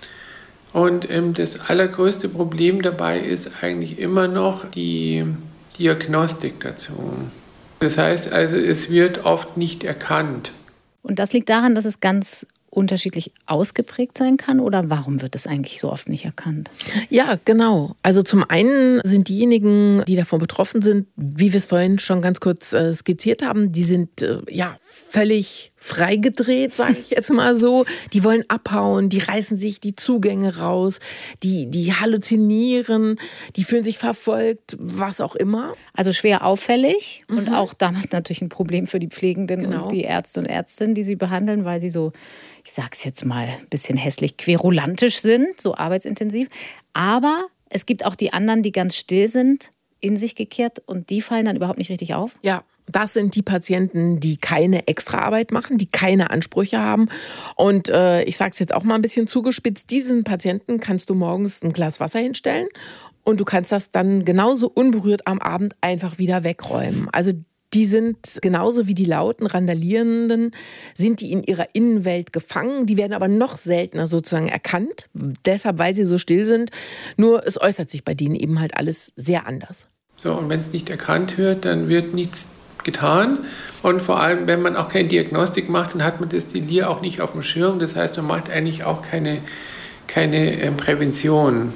Und ähm, das allergrößte Problem dabei ist eigentlich immer noch die Diagnostik dazu. Das heißt also, es wird oft nicht erkannt. Und das liegt daran, dass es ganz unterschiedlich ausgeprägt sein kann? Oder warum wird es eigentlich so oft nicht erkannt? Ja, genau. Also zum einen sind diejenigen, die davon betroffen sind, wie wir es vorhin schon ganz kurz äh, skizziert haben, die sind äh, ja völlig freigedreht, sage ich jetzt mal so. Die wollen abhauen, die reißen sich die Zugänge raus, die, die halluzinieren, die fühlen sich verfolgt, was auch immer. Also schwer auffällig mhm. und auch damit natürlich ein Problem für die Pflegenden genau. und die Ärzte und Ärztinnen, die sie behandeln, weil sie so, ich sag's jetzt mal, ein bisschen hässlich querulantisch sind, so arbeitsintensiv. Aber es gibt auch die anderen, die ganz still sind, in sich gekehrt und die fallen dann überhaupt nicht richtig auf? Ja. Das sind die Patienten, die keine Extraarbeit machen, die keine Ansprüche haben. Und äh, ich sage es jetzt auch mal ein bisschen zugespitzt, diesen Patienten kannst du morgens ein Glas Wasser hinstellen und du kannst das dann genauso unberührt am Abend einfach wieder wegräumen. Also die sind genauso wie die lauten, randalierenden, sind die in ihrer Innenwelt gefangen. Die werden aber noch seltener sozusagen erkannt, deshalb, weil sie so still sind. Nur es äußert sich bei denen eben halt alles sehr anders. So, und wenn es nicht erkannt wird, dann wird nichts getan. Und vor allem, wenn man auch keine Diagnostik macht, dann hat man das Delir auch nicht auf dem Schirm. Das heißt, man macht eigentlich auch keine, keine ähm, Prävention.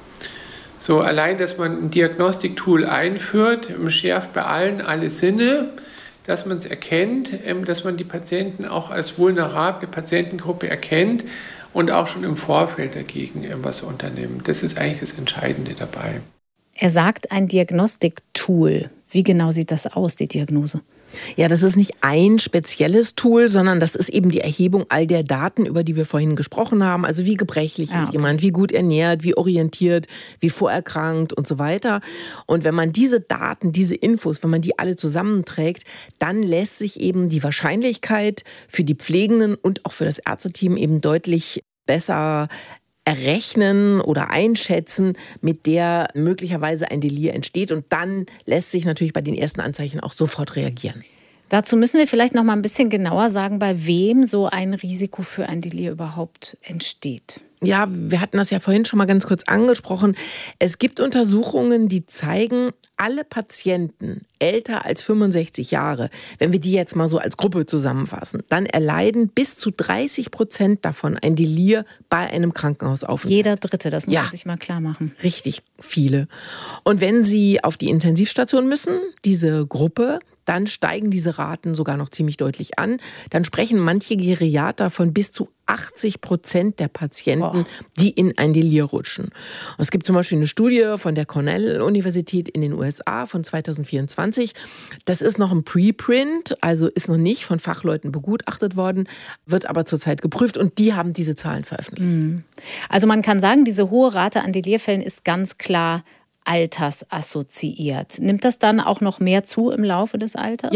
So, allein, dass man ein Diagnostiktool einführt, schärft bei allen alle Sinne, dass man es erkennt, ähm, dass man die Patienten auch als vulnerable Patientengruppe erkennt und auch schon im Vorfeld dagegen ähm, was unternimmt. Das ist eigentlich das Entscheidende dabei. Er sagt, ein Diagnostiktool. Wie genau sieht das aus, die Diagnose? Ja, das ist nicht ein spezielles Tool, sondern das ist eben die Erhebung all der Daten, über die wir vorhin gesprochen haben. Also wie gebrechlich ja, ist okay. jemand, wie gut ernährt, wie orientiert, wie vorerkrankt und so weiter. Und wenn man diese Daten, diese Infos, wenn man die alle zusammenträgt, dann lässt sich eben die Wahrscheinlichkeit für die Pflegenden und auch für das Ärzteteam eben deutlich besser errechnen oder einschätzen, mit der möglicherweise ein Delir entsteht. Und dann lässt sich natürlich bei den ersten Anzeichen auch sofort reagieren. Dazu müssen wir vielleicht noch mal ein bisschen genauer sagen, bei wem so ein Risiko für ein Delir überhaupt entsteht. Ja, wir hatten das ja vorhin schon mal ganz kurz angesprochen. Es gibt Untersuchungen, die zeigen, alle Patienten älter als fünfundsechzig Jahre, wenn wir die jetzt mal so als Gruppe zusammenfassen, dann erleiden bis zu dreißig Prozent davon ein Delir bei einem Krankenhausaufenthalt. Jeder Dritte, das muss ja. man sich mal klar machen. Richtig viele. Und wenn sie auf die Intensivstation müssen, diese Gruppe, dann steigen diese Raten sogar noch ziemlich deutlich an. Dann sprechen manche Geriater von bis zu achtzig Prozent der Patienten, oh. die in ein Delir rutschen. Und es gibt zum Beispiel eine Studie von der Cornell-Universität in den U S A von zweitausendvierundzwanzig. Das ist noch ein Preprint, also ist noch nicht von Fachleuten begutachtet worden, wird aber zurzeit geprüft und die haben diese Zahlen veröffentlicht. Also man kann sagen, diese hohe Rate an Delirfällen ist ganz klar altersassoziiert. Nimmt das dann auch noch mehr zu im Laufe des Alters? Ja,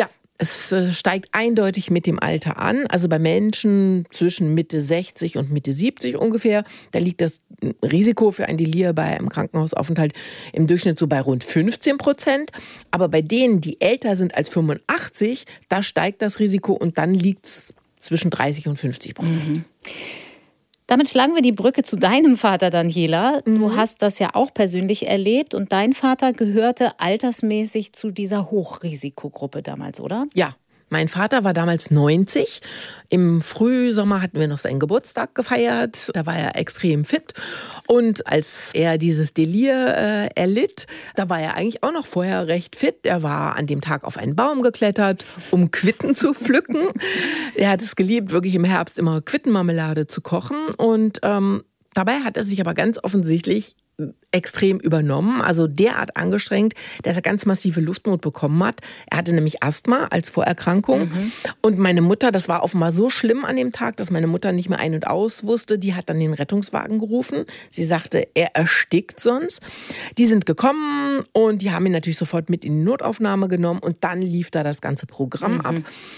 Es steigt eindeutig mit dem Alter an. Also bei Menschen zwischen Mitte sechzig und Mitte siebzig ungefähr, da liegt das Risiko für ein Delir bei einem Krankenhausaufenthalt im Durchschnitt so bei rund fünfzehn Prozent. Aber bei denen, die älter sind als fünfundachtzig, da steigt das Risiko und dann liegt es zwischen dreißig und fünfzig Prozent. Mhm. Damit schlagen wir die Brücke zu deinem Vater, Daniela. Du Mhm. hast das ja auch persönlich erlebt und dein Vater gehörte altersmäßig zu dieser Hochrisikogruppe damals, oder? Ja. Mein Vater war damals neunzig. Im Frühsommer hatten wir noch seinen Geburtstag gefeiert. Da war er extrem fit. Und als er dieses Delir äh, erlitt, da war er eigentlich auch noch vorher recht fit. Er war an dem Tag auf einen Baum geklettert, um Quitten zu pflücken. Er hat es geliebt, wirklich im Herbst immer Quittenmarmelade zu kochen. Und ähm, dabei hat er sich aber ganz offensichtlich extrem übernommen, also derart angestrengt, dass er ganz massive Luftnot bekommen hat. Er hatte nämlich Asthma als Vorerkrankung. Mhm. Und meine Mutter, das war offenbar so schlimm an dem Tag, dass meine Mutter nicht mehr ein- und aus wusste. Die hat dann den Rettungswagen gerufen. Sie sagte, er erstickt sonst. Die sind gekommen und die haben ihn natürlich sofort mit in die Notaufnahme genommen und dann lief da das ganze Programm mhm. ab.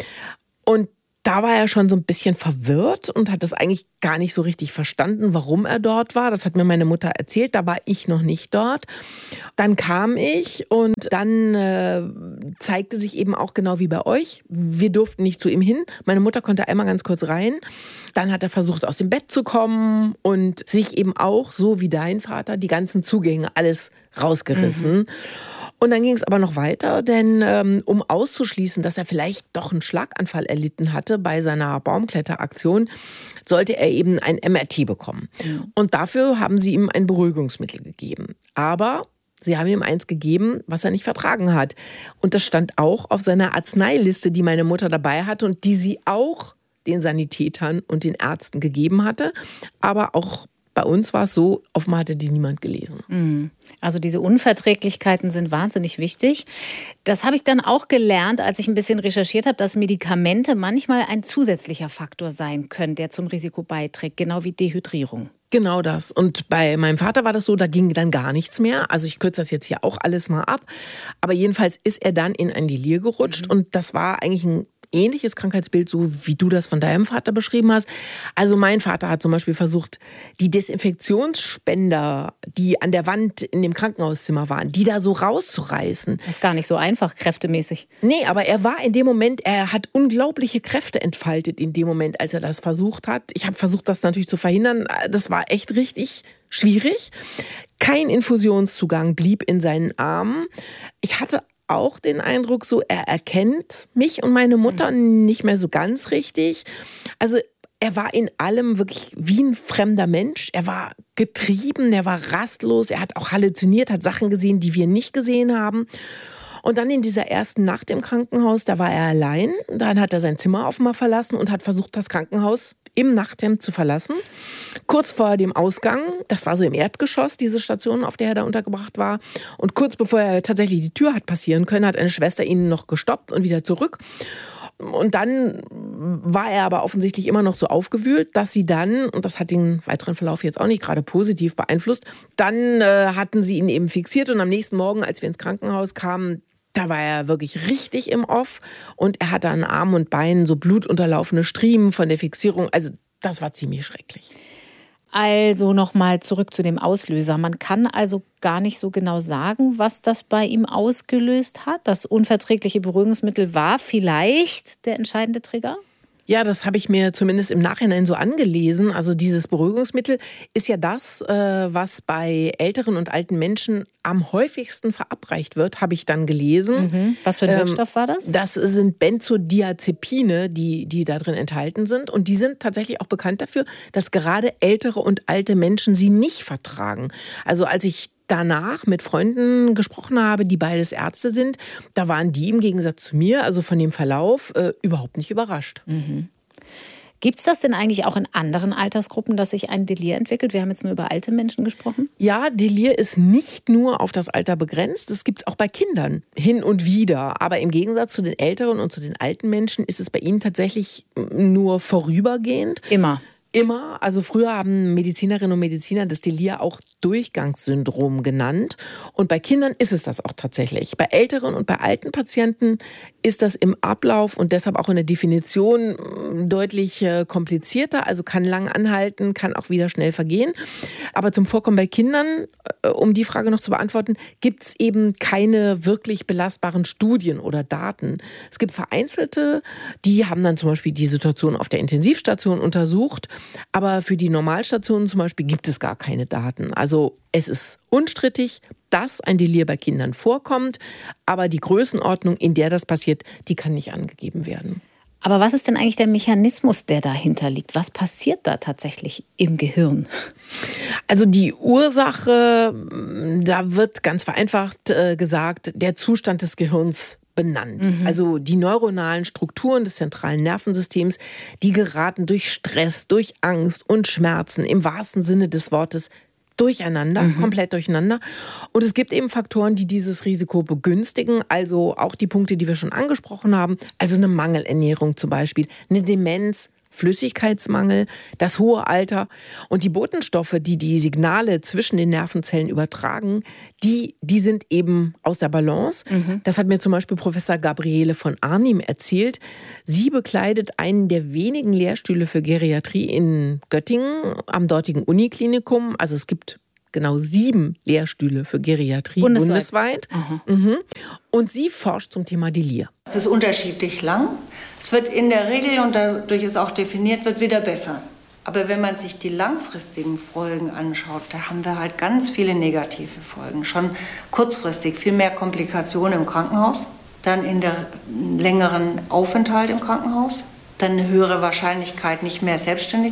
Und da war er schon so ein bisschen verwirrt und hat das eigentlich gar nicht so richtig verstanden, warum er dort war. Das hat mir meine Mutter erzählt, da war ich noch nicht dort. Dann kam ich und dann äh, zeigte sich eben auch genau wie bei euch. Wir durften nicht zu ihm hin. Meine Mutter konnte einmal ganz kurz rein. Dann hat er versucht, aus dem Bett zu kommen und sich eben auch, so wie dein Vater, die ganzen Zugänge, alles rausgerissen. Mhm. Und dann ging es aber noch weiter, denn ähm, um auszuschließen, dass er vielleicht doch einen Schlaganfall erlitten hatte bei seiner Baumkletteraktion, sollte er eben ein M R T bekommen. Mhm. Und dafür haben sie ihm ein Beruhigungsmittel gegeben. Aber sie haben ihm eins gegeben, was er nicht vertragen hat. Und das stand auch auf seiner Arzneiliste, die meine Mutter dabei hatte und die sie auch den Sanitätern und den Ärzten gegeben hatte. Aber auch bei uns war es so, offenbar hatte die niemand gelesen. Also diese Unverträglichkeiten sind wahnsinnig wichtig. Das habe ich dann auch gelernt, als ich ein bisschen recherchiert habe, dass Medikamente manchmal ein zusätzlicher Faktor sein können, der zum Risiko beiträgt, genau wie Dehydrierung. Genau das. Und bei meinem Vater war das so, da ging dann gar nichts mehr. Also ich kürze das jetzt hier auch alles mal ab. Aber jedenfalls ist er dann in ein Delir gerutscht. Mhm. Und das war eigentlich ein ähnliches Krankheitsbild, so wie du das von deinem Vater beschrieben hast. Also mein Vater hat zum Beispiel versucht, die Desinfektionsspender, die an der Wand in dem Krankenhauszimmer waren, die da so rauszureißen. Das ist gar nicht so einfach, kräftemäßig. Nee, aber er war in dem Moment, er hat unglaubliche Kräfte entfaltet in dem Moment, als er das versucht hat. Ich habe versucht, das natürlich zu verhindern. Das war echt richtig schwierig. Kein Infusionszugang blieb in seinen Armen. Ich hatte auch den Eindruck, so er erkennt mich und meine Mutter nicht mehr so ganz richtig. Also er war in allem wirklich wie ein fremder Mensch. Er war getrieben, er war rastlos, er hat auch halluziniert, hat Sachen gesehen, die wir nicht gesehen haben. Und dann in dieser ersten Nacht im Krankenhaus, da war er allein. Dann hat er sein Zimmer offenbar verlassen und hat versucht, das Krankenhaus im Nachthemd zu verlassen. Kurz vor dem Ausgang, das war so im Erdgeschoss, diese Station, auf der er da untergebracht war. Und kurz bevor er tatsächlich die Tür hat passieren können, hat eine Schwester ihn noch gestoppt und wieder zurück. Und dann war er aber offensichtlich immer noch so aufgewühlt, dass sie dann, und das hat den weiteren Verlauf jetzt auch nicht gerade positiv beeinflusst, dann äh, hatten sie ihn eben fixiert und am nächsten Morgen, als wir ins Krankenhaus kamen, da war er wirklich richtig im Off und er hatte an Armen und Beinen so blutunterlaufene Striemen von der Fixierung. Also das war ziemlich schrecklich. Also nochmal zurück zu dem Auslöser. Man kann also gar nicht so genau sagen, was das bei ihm ausgelöst hat. Das unverträgliche Beruhigungsmittel war vielleicht der entscheidende Trigger? Ja, das habe ich mir zumindest im Nachhinein so angelesen. Also dieses Beruhigungsmittel ist ja das, was bei älteren und alten Menschen am häufigsten verabreicht wird, habe ich dann gelesen. Mhm. Was für ein Wirkstoff war das? Das sind Benzodiazepine, die, die da drin enthalten sind. Und die sind tatsächlich auch bekannt dafür, dass gerade ältere und alte Menschen sie nicht vertragen. Also als ich danach mit Freunden gesprochen habe, die beides Ärzte sind, da waren die im Gegensatz zu mir, also von dem Verlauf, äh, überhaupt nicht überrascht. Mhm. Gibt es das denn eigentlich auch in anderen Altersgruppen, dass sich ein Delir entwickelt? Wir haben jetzt nur über alte Menschen gesprochen. Ja, Delir ist nicht nur auf das Alter begrenzt, das gibt es auch bei Kindern hin und wieder. Aber im Gegensatz zu den älteren und zu den alten Menschen ist es bei ihnen tatsächlich nur vorübergehend. Immer. immer. Also früher haben Medizinerinnen und Mediziner das Delir auch Durchgangssyndrom genannt. Und bei Kindern ist es das auch tatsächlich. Bei älteren und bei alten Patienten ist das im Ablauf und deshalb auch in der Definition deutlich komplizierter. Also kann lang anhalten, kann auch wieder schnell vergehen. Aber zum Vorkommen bei Kindern, um die Frage noch zu beantworten, gibt es eben keine wirklich belastbaren Studien oder Daten. Es gibt vereinzelte, die haben dann zum Beispiel die Situation auf der Intensivstation untersucht. Aber für die Normalstationen zum Beispiel gibt es gar keine Daten. Also es ist unstrittig, dass ein Delir bei Kindern vorkommt, aber die Größenordnung, in der das passiert, die kann nicht angegeben werden. Aber was ist denn eigentlich der Mechanismus, der dahinter liegt? Was passiert da tatsächlich im Gehirn? Also die Ursache, da wird ganz vereinfacht äh, gesagt, der Zustand des Gehirns benannt. Mhm. Also die neuronalen Strukturen des zentralen Nervensystems, die geraten durch Stress, durch Angst und Schmerzen im wahrsten Sinne des Wortes durcheinander, mhm. komplett durcheinander. Und es gibt eben Faktoren, die dieses Risiko begünstigen, also auch die Punkte, die wir schon angesprochen haben, also eine Mangelernährung zum Beispiel, eine Demenz, Flüssigkeitsmangel, das hohe Alter und die Botenstoffe, die die Signale zwischen den Nervenzellen übertragen, die, die sind eben aus der Balance. Mhm. Das hat mir zum Beispiel Professor Gabriele von Arnim erzählt. Sie bekleidet einen der wenigen Lehrstühle für Geriatrie in Göttingen am dortigen Uniklinikum. Also es gibt genau sieben Lehrstühle für Geriatrie bundesweit. bundesweit. Mhm. Mhm. Und sie forscht zum Thema Delir. Es ist unterschiedlich lang. Es wird in der Regel, und dadurch es auch definiert wird, wieder besser. Aber wenn man sich die langfristigen Folgen anschaut, da haben wir halt ganz viele negative Folgen. Schon kurzfristig viel mehr Komplikationen im Krankenhaus, dann in der längeren Aufenthalt im Krankenhaus, dann eine höhere Wahrscheinlichkeit, nicht mehr selbstständig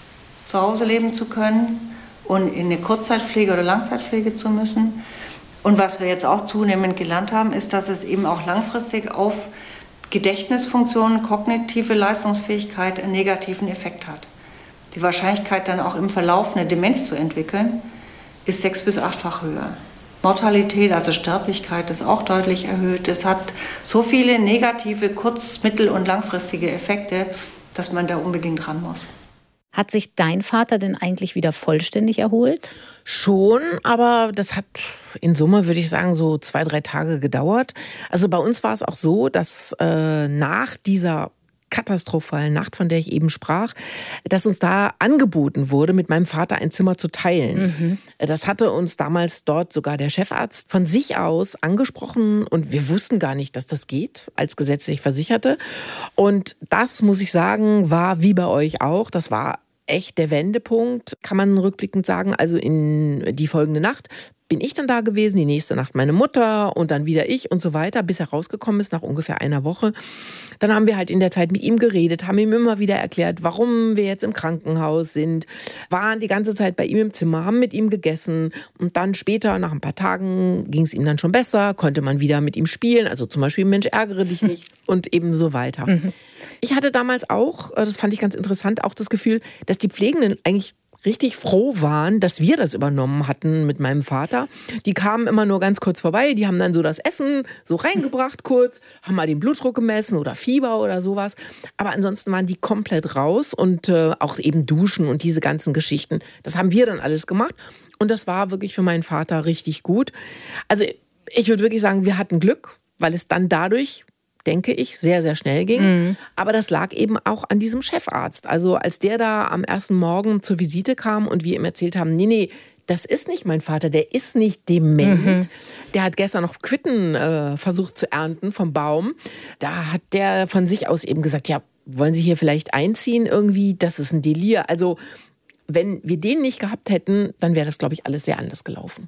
zu Hause leben zu können und in eine Kurzzeitpflege oder Langzeitpflege zu müssen. Und was wir jetzt auch zunehmend gelernt haben, ist, dass es eben auch langfristig auf Gedächtnisfunktionen, kognitive Leistungsfähigkeit einen negativen Effekt hat. Die Wahrscheinlichkeit, dann auch im Verlauf eine Demenz zu entwickeln, ist sechs- bis achtfach höher. Mortalität, also Sterblichkeit, ist auch deutlich erhöht. Es hat so viele negative kurz-, mittel- und langfristige Effekte, dass man da unbedingt ran muss. Hat sich dein Vater denn eigentlich wieder vollständig erholt? Schon, aber das hat in Summe, würde ich sagen, so zwei, drei Tage gedauert. Also bei uns war es auch so, dass äh, nach dieser katastrophalen Nacht, von der ich eben sprach, dass uns da angeboten wurde, mit meinem Vater ein Zimmer zu teilen. Mhm. Das hatte uns damals dort sogar der Chefarzt von sich aus angesprochen und wir wussten gar nicht, dass das geht, als gesetzlich Versicherte. Und das, muss ich sagen, war wie bei euch auch, das war echt der Wendepunkt, kann man rückblickend sagen. Also in die folgende Nacht bin ich dann da gewesen, die nächste Nacht meine Mutter und dann wieder ich und so weiter, bis er rausgekommen ist nach ungefähr einer Woche. Dann haben wir halt in der Zeit mit ihm geredet, haben ihm immer wieder erklärt, warum wir jetzt im Krankenhaus sind, waren die ganze Zeit bei ihm im Zimmer, haben mit ihm gegessen und dann später, nach ein paar Tagen, ging es ihm dann schon besser, konnte man wieder mit ihm spielen, also zum Beispiel Mensch, ärgere dich nicht und eben so weiter. Mhm. Ich hatte damals auch, das fand ich ganz interessant, auch das Gefühl, dass die Pflegenden eigentlich richtig froh waren, dass wir das übernommen hatten mit meinem Vater. Die kamen immer nur ganz kurz vorbei, die haben dann so das Essen so reingebracht kurz, haben mal den Blutdruck gemessen oder Fieber oder sowas. Aber ansonsten waren die komplett raus und äh, auch eben duschen und diese ganzen Geschichten. Das haben wir dann alles gemacht und das war wirklich für meinen Vater richtig gut. Also ich würde wirklich sagen, wir hatten Glück, weil es dann dadurch, denke ich, sehr, sehr schnell ging. Mhm. Aber das lag eben auch an diesem Chefarzt. Also als der da am ersten Morgen zur Visite kam und wir ihm erzählt haben, nee, nee, das ist nicht mein Vater, der ist nicht dement. Mhm. Der hat gestern noch Quitten äh, versucht zu ernten vom Baum. Da hat der von sich aus eben gesagt, ja, wollen Sie hier vielleicht einziehen irgendwie? Das ist ein Delir. Also wenn wir den nicht gehabt hätten, dann wäre das, glaube ich, alles sehr anders gelaufen.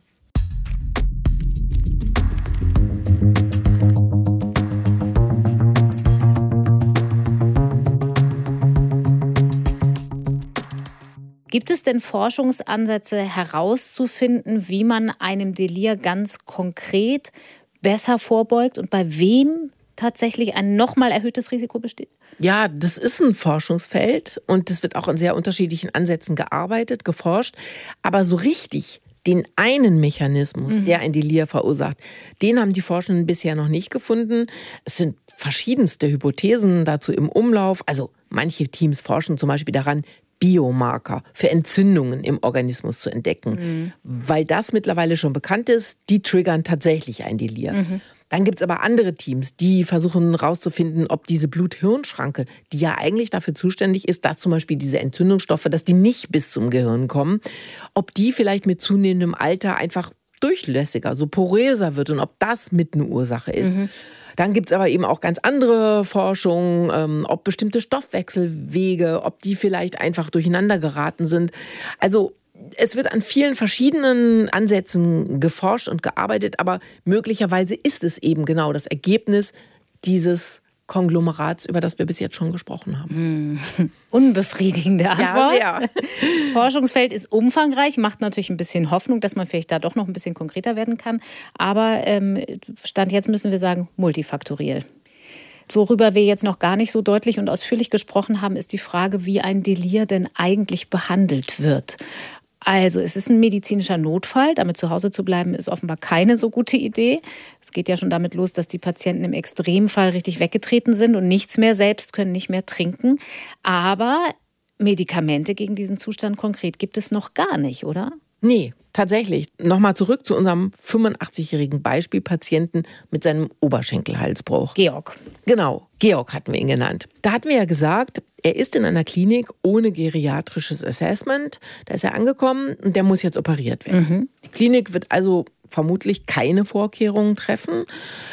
Gibt es denn Forschungsansätze herauszufinden, wie man einem Delir ganz konkret besser vorbeugt und bei wem tatsächlich ein nochmal erhöhtes Risiko besteht? Ja, das ist ein Forschungsfeld und es wird auch in sehr unterschiedlichen Ansätzen gearbeitet, geforscht. Aber so richtig den einen Mechanismus, mhm. der ein Delir verursacht, den haben die Forschenden bisher noch nicht gefunden. Es sind verschiedenste Hypothesen dazu im Umlauf. Also manche Teams forschen zum Beispiel daran, Biomarker für Entzündungen im Organismus zu entdecken, mhm. weil das mittlerweile schon bekannt ist, die triggern tatsächlich ein Delir. Mhm. Dann gibt es aber andere Teams, die versuchen herauszufinden, ob diese Blut-Hirn-Schranke, die ja eigentlich dafür zuständig ist, dass zum Beispiel diese Entzündungsstoffe, dass die nicht bis zum Gehirn kommen, ob die vielleicht mit zunehmendem Alter einfach durchlässiger, so poröser wird und ob das mit eine Ursache ist. Mhm. Dann gibt es aber eben auch ganz andere Forschung, ähm, ob bestimmte Stoffwechselwege, ob die vielleicht einfach durcheinander geraten sind. Also es wird an vielen verschiedenen Ansätzen geforscht und gearbeitet, aber möglicherweise ist es eben genau das Ergebnis dieses Konglomerats, über das wir bis jetzt schon gesprochen haben. Hm. Unbefriedigende Antwort. Ja, sehr. Forschungsfeld ist umfangreich, macht natürlich ein bisschen Hoffnung, dass man vielleicht da doch noch ein bisschen konkreter werden kann. Aber ähm, Stand jetzt müssen wir sagen, multifaktoriell. Worüber wir jetzt noch gar nicht so deutlich und ausführlich gesprochen haben, ist die Frage, wie ein Delir denn eigentlich behandelt wird. Also es ist ein medizinischer Notfall, damit zu Hause zu bleiben ist offenbar keine so gute Idee. Es geht ja schon damit los, dass die Patienten im Extremfall richtig weggetreten sind und nichts mehr selbst können, nicht mehr trinken. Aber Medikamente gegen diesen Zustand konkret gibt es noch gar nicht, oder? Nee, tatsächlich. Nochmal zurück zu unserem fünfundachtzigjährigen Beispielpatienten mit seinem Oberschenkelhalsbruch. Georg. Genau, Georg hatten wir ihn genannt. Da hatten wir ja gesagt, er ist in einer Klinik ohne geriatrisches Assessment. Da ist er angekommen und der muss jetzt operiert werden. Mhm. Die Klinik wird also vermutlich keine Vorkehrungen treffen.